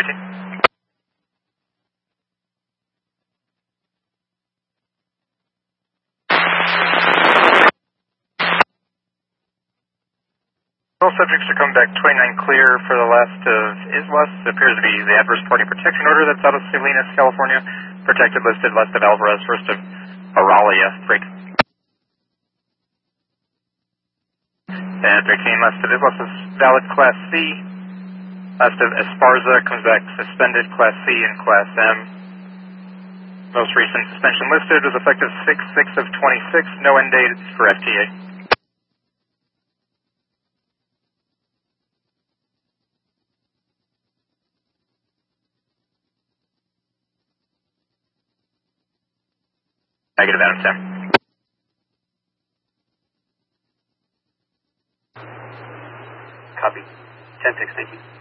Taxi. All subjects are coming back 29 clear for the last of Islas. It appears to be the adverse party protection order that's out of Salinas, California. Protected listed last of Alvarez, first of Aralia. Break. And 13 last of Islas is valid Class C. Last of Esparza comes back suspended Class C and Class M. Most recent suspension listed was effective 6/6 of 26. No end date for FTA. Negative, Adam Sam. Copy. 10-6, thank you.